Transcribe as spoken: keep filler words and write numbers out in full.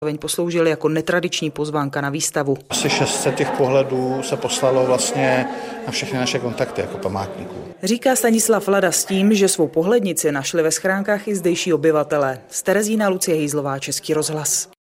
posloužily jako netradiční pozvánka na výstavu. Asi šest set těch pohledů se poslalo vlastně na všechny naše kontakty jako památníků. Říká Stanislav Lada s tím, že svou pohlednici našli ve schránkách i zdejší obyvatelé. Z Terezína Lucie Hejzlová, Český rozhlas.